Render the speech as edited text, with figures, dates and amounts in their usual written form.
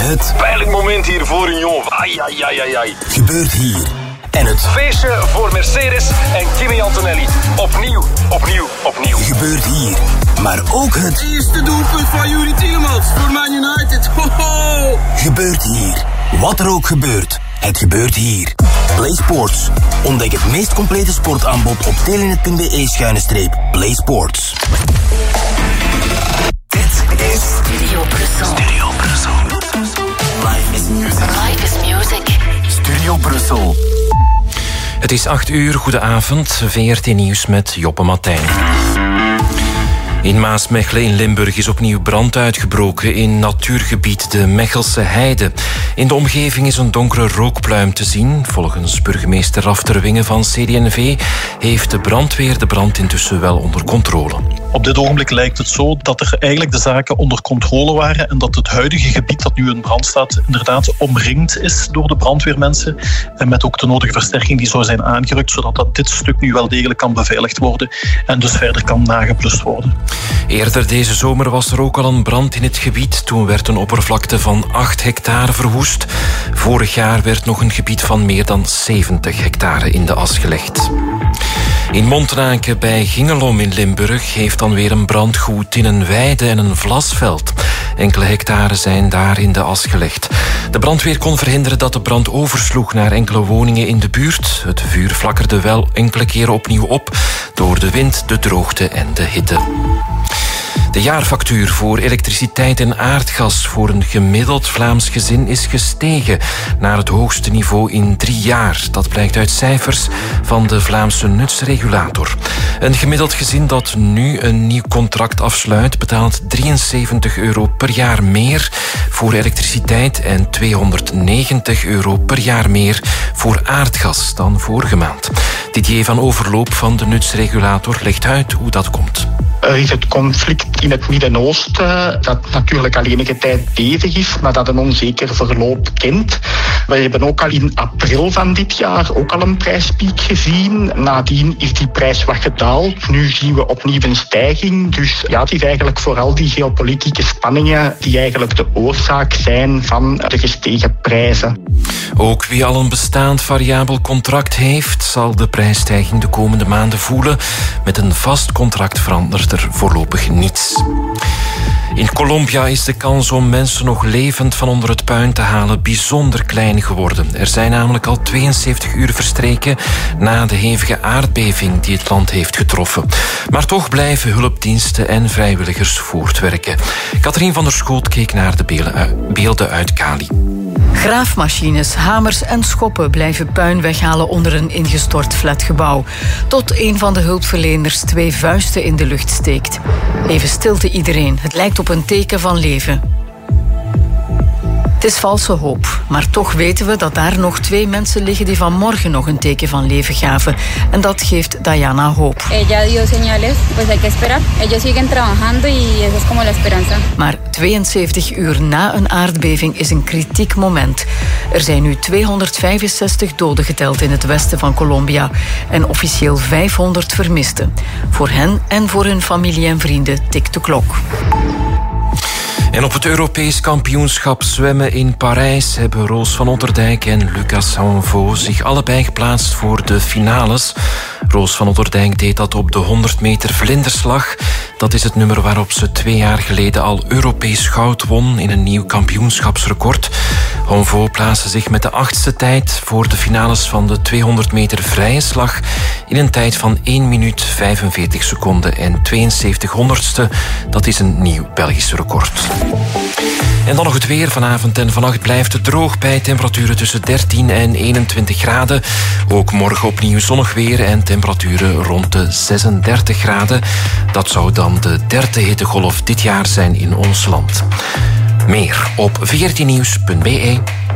Het pijnlijk moment hier voor een jongen. Ai. gebeurt hier. En het Feestje voor Mercedes en Kimi Antonelli. Opnieuw. gebeurt hier. Maar ook het Eerste doelpunt van Yuri Tielemans voor Man United. Ho. gebeurt hier. Wat er ook gebeurt, het gebeurt hier. Play Sports. Ontdek het meest complete sportaanbod op telenet.be/Play Sports. Dit is Studio Brussel. Live is Music. Studio Brussel. Het is 8:00, goedenavond. VRT Nieuws met Joppe Martijn. In Maasmechelen in Limburg is opnieuw brand uitgebroken in natuurgebied de Mechelse Heide. In de omgeving is een donkere rookpluim te zien. Volgens burgemeester Raf Terwinge van CD&V heeft de brandweer de brand intussen wel onder controle. Op dit ogenblik lijkt het zo dat er eigenlijk de zaken onder controle waren en dat het huidige gebied dat nu in brand staat inderdaad omringd is door de brandweermensen en met ook de nodige versterking die zou zijn aangerukt, zodat dit stuk nu wel degelijk kan beveiligd worden en dus verder kan nageblust worden. Eerder deze zomer was er ook al een brand in het gebied. Toen werd een oppervlakte van 8 hectare verwoest. Vorig jaar werd nog een gebied van meer dan 70 hectare in de as gelegd. In Montenaken bij Gingelom in Limburg heeft dan weer een brand gewoed in een weide en een vlasveld. Enkele hectare zijn daar in de as gelegd. De brandweer kon verhinderen dat de brand oversloeg naar enkele woningen in de buurt. Het vuur flakkerde wel enkele keren opnieuw op door de wind, de droogte en de hitte. De jaarfactuur voor elektriciteit en aardgas voor een gemiddeld Vlaams gezin is gestegen naar het hoogste niveau in 3 jaar. Dat blijkt uit cijfers van de Vlaamse nutsregulator. Een gemiddeld gezin dat nu een nieuw contract afsluit betaalt €73 per jaar meer voor elektriciteit en €290 per jaar meer voor aardgas dan vorige maand. Didier van Overloop van de nutsregulator legt uit hoe dat komt. Er is het conflict in het Midden-Oosten, dat natuurlijk al enige tijd bezig is, maar dat een onzeker verloop kent. We hebben ook al in april van dit jaar ook al een prijspiek gezien. Nadien is die prijs wat gedaald. Nu zien we opnieuw een stijging. Dus ja, het is eigenlijk vooral die geopolitieke spanningen die eigenlijk de oorzaak zijn van de gestegen prijzen. Ook wie al een bestaand variabel contract heeft, zal de prijsstijging de komende maanden voelen. Met een vast contract verandert er voorlopig niets. In Colombia is de kans om mensen nog levend van onder het puin te halen bijzonder klein geworden. Er zijn namelijk al 72 uur verstreken na de hevige aardbeving die het land heeft getroffen. Maar toch blijven hulpdiensten en vrijwilligers voortwerken. Katrien van der Schoot keek naar de beelden uit Cali. Graafmachines, hamers en schoppen blijven puin weghalen onder een ingestort flatgebouw. Tot een van de hulpverleners 2 vuisten in de lucht steekt. Even stilte iedereen. Het lijkt op een teken van leven. Het is valse hoop, maar toch weten we dat daar nog 2 mensen liggen die vanmorgen nog een teken van leven gaven. En dat geeft Diana hoop. Ella dio señales, pues hay que esperar. Ellos siguen trabajando y eso es como la esperanza. Maar 72 uur na een aardbeving is een kritiek moment. Er zijn nu 265 doden geteld in het westen van Colombia en officieel 500 vermisten. Voor hen en voor hun familie en vrienden tikt de klok. En op het Europees kampioenschap zwemmen in Parijs hebben Roos van Otterdijk en Lucas Hanvo zich allebei geplaatst voor de finales. Roos van Otterdijk deed dat op de 100 meter vlinderslag. Dat is het nummer waarop ze 2 jaar geleden al Europees goud won in een nieuw kampioenschapsrecord. Hanvo plaatste zich met de 8e tijd voor de finales van de 200 meter vrije slag in een tijd van 1 minuut 45 seconden en 72 honderdste. Dat is een nieuw Belgisch record. En dan nog het weer. Vanavond en vannacht blijft het droog bij temperaturen tussen 13 en 21 graden. Ook morgen opnieuw zonnig weer en temperaturen rond de 36 graden. Dat zou dan de 3e hittegolf dit jaar zijn in ons land. Meer op 14nieuws.be.